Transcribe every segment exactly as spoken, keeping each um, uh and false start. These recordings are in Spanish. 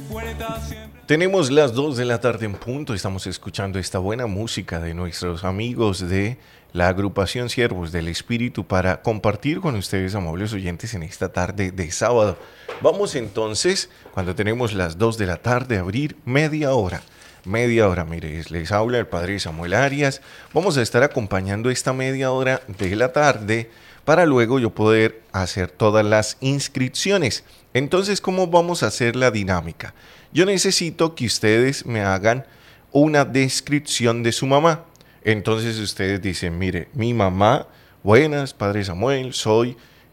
Tenemos las dos de la tarde en punto, estamos escuchando esta buena música de nuestros amigos de la agrupación Siervos del Espíritu para compartir con ustedes, amables oyentes, en esta tarde de sábado. Vamos entonces, cuando tenemos las dos de la tarde, a abrir media hora. Media hora, mire, les habla el padre Samuel Arias. Vamos a estar acompañando esta media hora de la tarde para luego yo poder hacer todas las inscripciones. Entonces, ¿cómo vamos a hacer la dinámica? Yo necesito que ustedes me hagan una descripción de su mamá. Entonces ustedes dicen, mire, mi mamá, buenas, padre Samuel, soy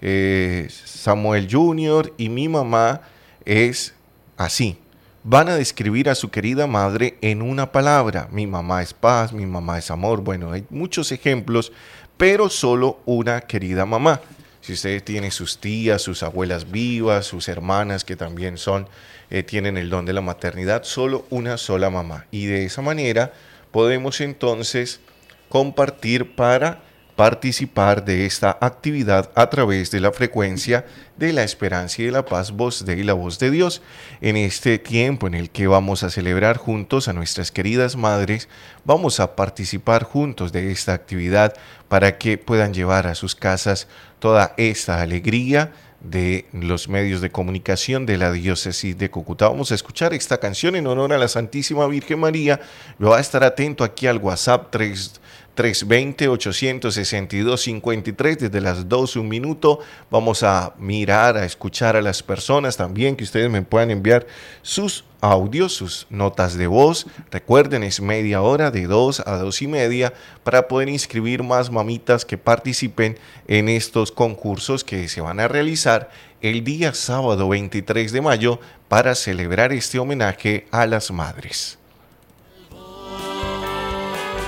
eh, Samuel junior y mi mamá es así. Van a describir a su querida madre en una palabra. Mi mamá es paz, mi mamá es amor. Bueno, hay muchos ejemplos, pero solo una querida mamá. Si usted tiene sus tías, sus abuelas vivas, sus hermanas que también son, eh, tienen el don de la maternidad, solo una sola mamá. Y de esa manera podemos entonces compartir para participar de esta actividad a través de la frecuencia de la esperanza y de la paz, voz de la voz de Dios. En este tiempo en el que vamos a celebrar juntos a nuestras queridas madres, vamos a participar juntos de esta actividad para que puedan llevar a sus casas toda esta alegría de los medios de comunicación de la diócesis de Cúcuta. Vamos a escuchar esta canción en honor a la Santísima Virgen María. Me va a estar atento aquí al WhatsApp tres dos cero, ocho seis dos, cinco tres, desde las dos, un minuto. Vamos a mirar, a escuchar a las personas también, que ustedes me puedan enviar sus audios, sus notas de voz. Recuerden, es media hora, de dos a dos y media, para poder inscribir más mamitas que participen en estos concursos que se van a realizar el día sábado veintitrés de mayo para celebrar este homenaje a las madres.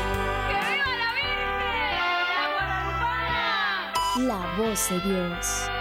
La voz de Dios.